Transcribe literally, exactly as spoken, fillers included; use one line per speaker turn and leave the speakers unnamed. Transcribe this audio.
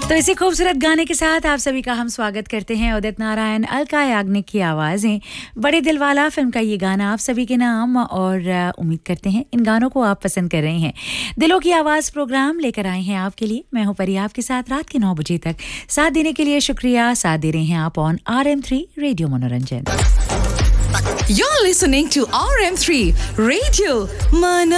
तो इसी खूबसूरत गाने के साथ आप सभी का हम स्वागत करते हैं। उदित नारायण, अलका याग्निक की आवाज़ें, बड़े दिलवाला फिल्म का ये गाना आप सभी के नाम, और उम्मीद करते हैं इन गानों को आप पसंद कर रहे हैं। दिलों की आवाज़ प्रोग्राम लेकर आए हैं आपके लिए। मैं हूं परी, आपके साथ रात के नौ बजे तक। साथ देने के लिए शुक्रिया। साथ दे रहे हैं आप on R M three radio मनोरंजन।
You're listening to R M three Radio Manor